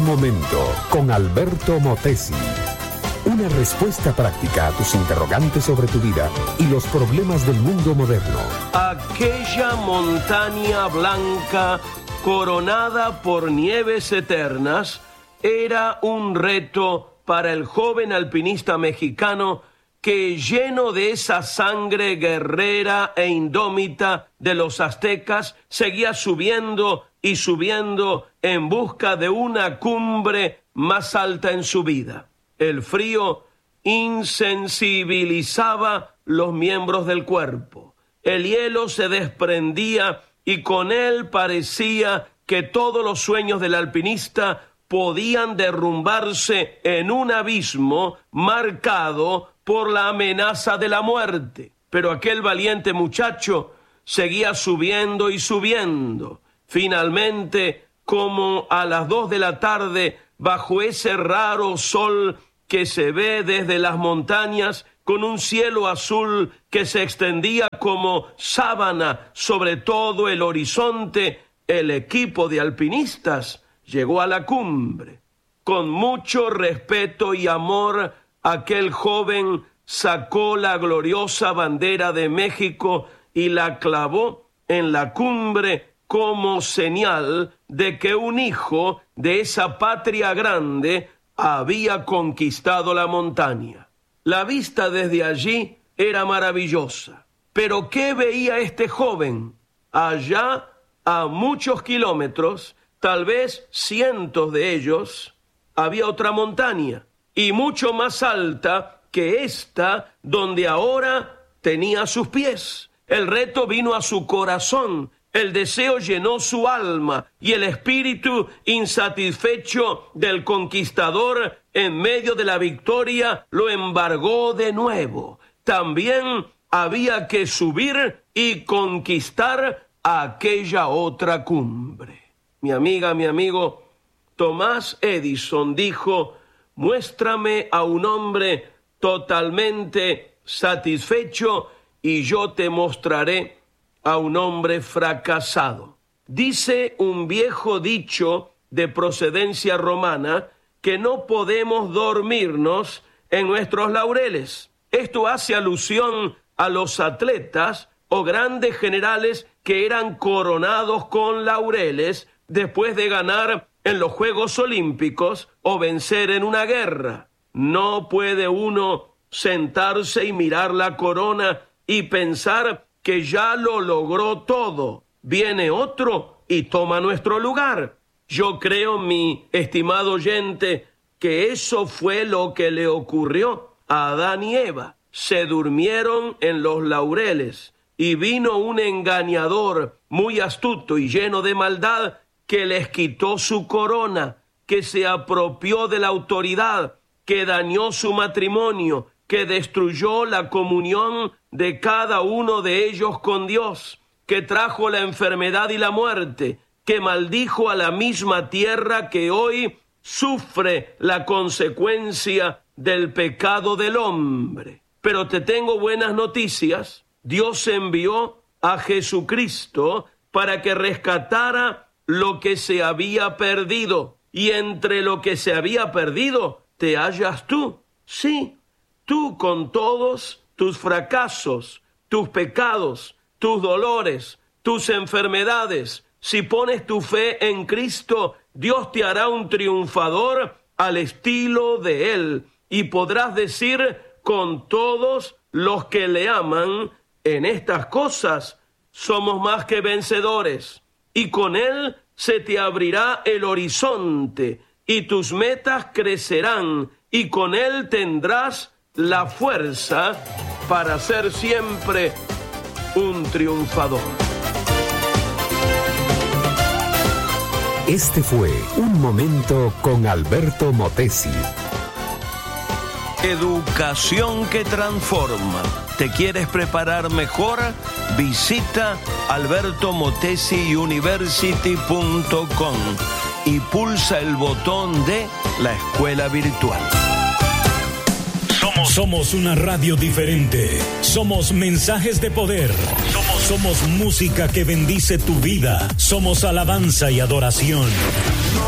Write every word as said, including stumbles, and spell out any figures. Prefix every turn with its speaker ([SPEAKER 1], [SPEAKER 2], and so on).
[SPEAKER 1] Un momento con Alberto Motesi. Una respuesta práctica a tus interrogantes sobre tu vida y los problemas del mundo moderno.
[SPEAKER 2] Aquella montaña blanca coronada por nieves eternas era un reto para el joven alpinista mexicano que, lleno de esa sangre guerrera e indómita de los aztecas, seguía subiendo y subiendo en busca de una cumbre más alta en su vida. El frío insensibilizaba los miembros del cuerpo. El hielo se desprendía y con él parecía que todos los sueños del alpinista podían derrumbarse en un abismo marcado por la amenaza de la muerte. Pero aquel valiente muchacho seguía subiendo y subiendo. Finalmente, como a las dos de la tarde, bajo ese raro sol que se ve desde las montañas, con un cielo azul que se extendía como sábana sobre todo el horizonte, el equipo de alpinistas llegó a la cumbre. Con mucho respeto y amor, aquel joven sacó la gloriosa bandera de México y la clavó en la cumbre como señal de que un hijo de esa patria grande había conquistado la montaña. La vista desde allí era maravillosa. Pero ¿qué veía este joven? Allá, a muchos kilómetros, tal vez cientos de ellos, había otra montaña, y mucho más alta que esta, donde ahora tenía sus pies. El reto vino a su corazón, el deseo llenó su alma, y el espíritu insatisfecho del conquistador en medio de la victoria lo embargó de nuevo. También había que subir y conquistar aquella otra cumbre. Mi amiga, mi amigo, Tomás Edison dijo: muéstrame a un hombre totalmente satisfecho y yo te mostraré a un hombre fracasado. Dice un viejo dicho de procedencia romana que no podemos dormirnos en nuestros laureles. Esto hace alusión a los atletas o grandes generales que eran coronados con laureles después de ganar en los Juegos Olímpicos o vencer en una guerra. No puede uno sentarse y mirar la corona y pensar que ya lo logró todo. Viene otro y toma nuestro lugar. Yo creo, mi estimado oyente, que eso fue lo que le ocurrió a Adán y Eva. Se durmieron en los laureles y vino un engañador muy astuto y lleno de maldad que les quitó su corona, que se apropió de la autoridad, que dañó su matrimonio, que destruyó la comunión de cada uno de ellos con Dios, que trajo la enfermedad y la muerte, que maldijo a la misma tierra que hoy sufre la consecuencia del pecado del hombre. Pero te tengo buenas noticias. Dios envió a Jesucristo para que rescatara lo que se había perdido. Y entre lo que se había perdido te hallas tú. Sí, tú con todos tus fracasos, tus pecados, tus dolores, tus enfermedades. Si pones tu fe en Cristo, Dios te hará un triunfador al estilo de Él. Y podrás decir con todos los que le aman: en estas cosas somos más que vencedores. Y con Él se te abrirá el horizonte y tus metas crecerán. Y con Él tendrás la fuerza para ser siempre un triunfador.
[SPEAKER 1] Este fue Un Momento con Alberto Motesi.
[SPEAKER 2] Educación que transforma. ¿Te quieres preparar mejor? Visita alberto motesi university punto com y pulsa el botón de la escuela virtual.
[SPEAKER 3] Somos, somos una radio diferente. Somos mensajes de poder. Somos, somos música que bendice tu vida. Somos alabanza y adoración.